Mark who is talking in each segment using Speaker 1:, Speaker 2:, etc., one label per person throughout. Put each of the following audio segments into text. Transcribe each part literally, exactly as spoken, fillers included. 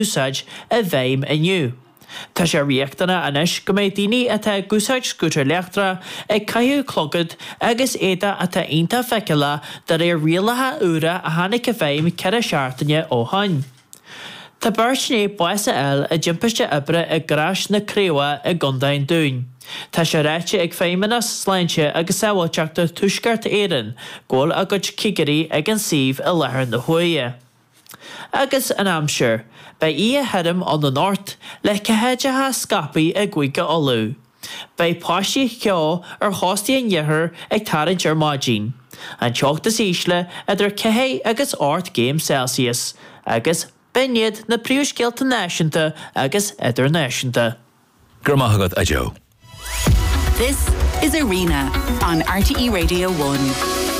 Speaker 1: úsáid a bhéim iniu. Tá sé riachtainna anis go méid daoine atá gúsáid scútar leachtra ag caiú clogad agus éada atá aonanta feiceala dar é rialathe úra a tháinig a bhéim cead a seaartaine ó hain. Tá beirtné buasa eil a d'impiste ibre ag gráis na créha a Gundain dún. Tá sé ráite ag féiminas sláinte agus sábhailteachta tuisceart éireann, ggóil agad cigarí ag an suíomh a lethar na Huaithe. Agus an Hampshire, bei í a headam an the North le cehéidethe scapaí a gcuige olú. Bei páistí ceá ar hástaí an dheithir ag tarann Germáidín. An teachtas ísle idir cehé agus át géim Celsius, agus Benyad na príomhscéalta náisiúnta agus idirnáisiúnta.
Speaker 2: Gurmathagad a Joe.
Speaker 3: This is Arena on R T E Radio one.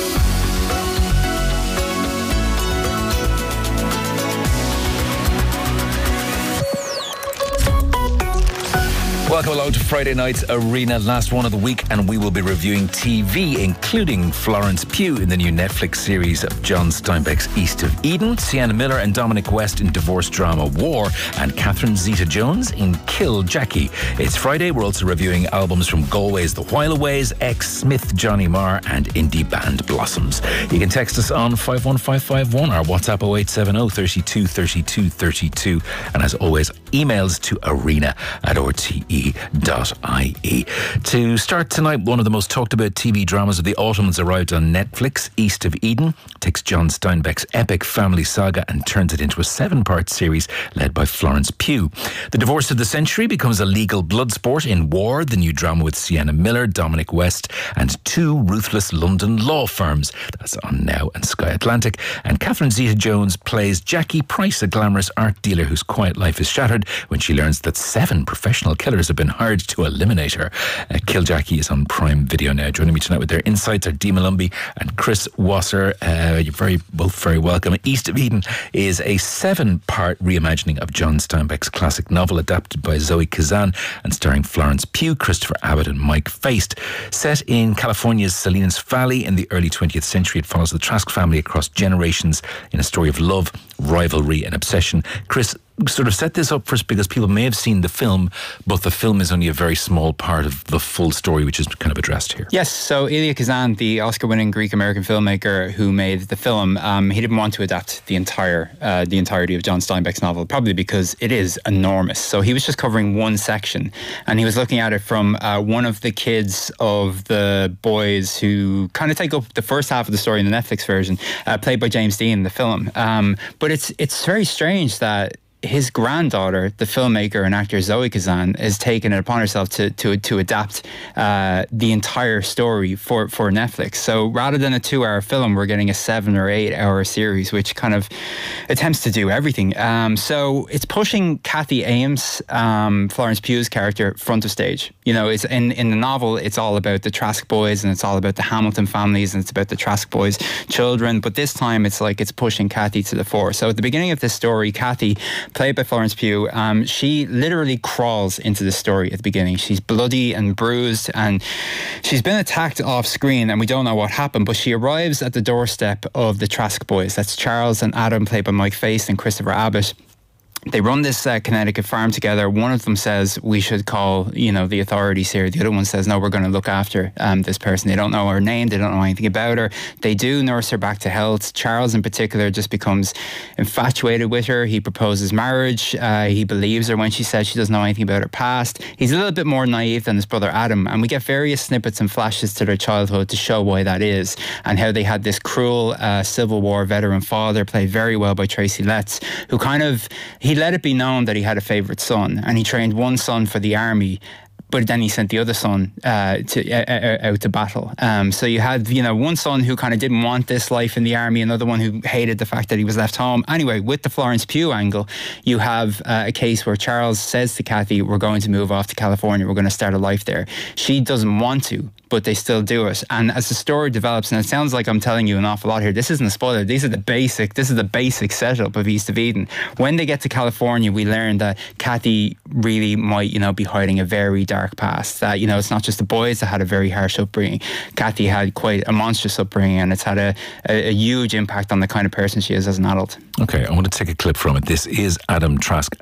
Speaker 2: Welcome along to Friday night's Arena, last one of the week, and we will be reviewing T V, including Florence Pugh in the new Netflix series of John Steinbeck's East of Eden, Sienna Miller and Dominic West in divorce drama War, and Catherine Zeta-Jones in Kill Jackie. It's Friday. We're also reviewing albums from Galway's The Whileaways, X Smith, Johnny Marr, and indie band Blossoms. You can text us on five one five five one, our WhatsApp oh eight seven oh, thirty-two, thirty-two, thirty-two, and as always, emails to arena at r t e dot i e. To start tonight, one of the most talked about T V dramas of the autumn has arrived on Netflix. East of Eden takes John Steinbeck's epic family saga and turns it into a seven-part series led by Florence Pugh. The divorce of the century becomes a legal blood sport in War, the new drama with Sienna Miller, Dominic West, and two ruthless London law firms. That's on Now and Sky Atlantic. And Catherine Zeta-Jones plays Jackie Price, a glamorous art dealer whose quiet life is shattered when she learns that seven professional killers have been hired to eliminate her. Uh, Kill Jackie is on Prime Video now. Joining me tonight with their insights are Dee Malumbi and Chris Wasser. Uh, you're very both very welcome. East of Eden is a seven-part reimagining of John Steinbeck's classic novel, adapted by Zoe Kazan and starring Florence Pugh, Christopher Abbott and Mike Feist. Set in California's Salinas Valley in the early twentieth century, it follows the Trask family across generations in a story of love, rivalry and obsession. Chris, sort of set this up first because people may have seen the film, but the film is only a very small part of the full story, which is kind of addressed here.
Speaker 4: Yes, so Elia Kazan, the Oscar-winning Greek-American filmmaker who made the film, um, he didn't want to adapt the entire, uh, the entirety of John Steinbeck's novel, probably because it is enormous. So he was just covering one section, and he was looking at it from uh, one of the kids of the boys who kind of take up the first half of the story in the Netflix version, uh, played by James Dean in the film. Um, but it's it's very strange that his granddaughter, the filmmaker and actor Zoe Kazan, has taken it upon herself to to to adapt uh, the entire story for, for Netflix. So rather than a two-hour film, we're getting a seven or eight-hour series, which kind of attempts to do everything. Um, so it's pushing Kathy Ames, um, Florence Pugh's character, front of stage. You know, it's in in the novel, it's all about the Trask boys and it's all about the Hamilton families and it's about the Trask boys' children. But this time, it's like it's pushing Kathy to the fore. So at the beginning of this story, Kathy, played by Florence Pugh, um, she literally crawls into the story at the beginning. She's bloody and bruised and she's been attacked off screen and we don't know what happened, but she arrives at the doorstep of the Trask boys. That's Charles and Adam, played by Mike Feist and Christopher Abbott. They run this uh, Connecticut farm together. One of them says, we should call, you know, the authorities here. The other one says, no, we're going to look after um, this person. They don't know her name. They don't know anything about her. They do nurse her back to health. Charles, in particular, just becomes infatuated with her. He proposes marriage. Uh, he believes her when she says she doesn't know anything about her past. He's a little bit more naive than his brother Adam. And we get various snippets and flashes to their childhood to show why that is and how they had this cruel uh, Civil War veteran father, played very well by Tracy Letts, who kind of... He He let it be known that he had a favourite son, and he trained one son for the army, but then he sent the other son uh, to uh, out to battle. Um, so you had, you know, one son who kind of didn't want this life in the army, another one who hated the fact that he was left home. Anyway, with the Florence Pugh angle, you have uh, a case where Charles says to Kathy, we're going to move off to California, we're going to start a life there. She doesn't want to, but they still do it. And as the story develops, and it sounds like I'm telling you an awful lot here, this isn't a spoiler, these are the basic, this is the basic setup of East of Eden. When they get to California, we learn that Kathy really might, you know, be hiding a very dark dark past. That, you know, it's not just the boys that had a very harsh upbringing. Kathy had quite a monstrous upbringing, and it's had a, a, a huge impact on the kind of person she is as an adult.
Speaker 2: Okay, I want to take a clip from it. This is Adam Trask